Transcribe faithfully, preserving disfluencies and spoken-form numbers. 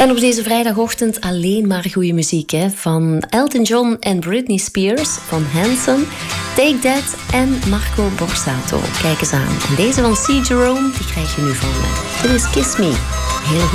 En op deze vrijdagochtend alleen maar goede muziek, hè? Van Elton John en Britney Spears, van Hanson, Take That en Marco Borsato. Kijk eens aan. En deze van C. Jerome, die krijg je nu van me. Dit is Kiss Me. Hele